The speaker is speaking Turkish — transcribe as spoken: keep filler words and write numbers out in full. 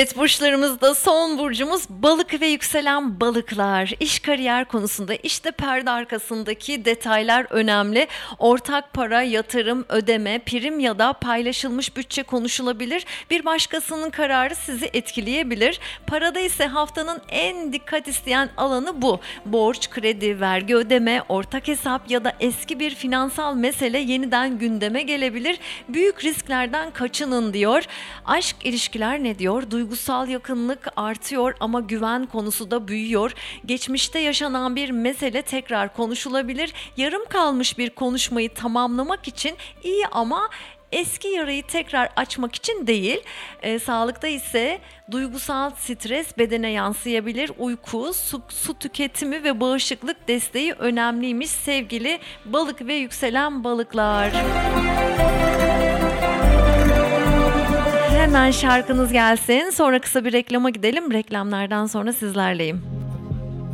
Evet, burçlarımızda son burcumuz balık ve yükselen balıklar. İş kariyer konusunda işte perde arkasındaki detaylar önemli. Ortak para, yatırım, ödeme, prim ya da paylaşılmış bütçe konuşulabilir. Bir başkasının kararı sizi etkileyebilir. Parada ise haftanın en dikkat isteyen alanı bu. Borç, kredi, vergi ödeme, ortak hesap ya da eski bir finansal mesele yeniden gündeme gelebilir. Büyük risklerden kaçının diyor. Aşk ilişkiler ne diyor? Duygusal yakınlık artıyor ama güven konusu da büyüyor. Geçmişte yaşanan bir mesele tekrar konuşulabilir. Yarım kalmış bir konuşmayı tamamlamak için iyi ama eski yarayı tekrar açmak için değil. E, sağlıkta ise duygusal stres bedene yansıyabilir. Uyku, su, su tüketimi ve bağışıklık desteği önemliymiş sevgili balık ve yükselen balıklar. Hemen şarkınız gelsin. Sonra kısa bir reklama gidelim. Reklamlardan sonra sizlerleyim.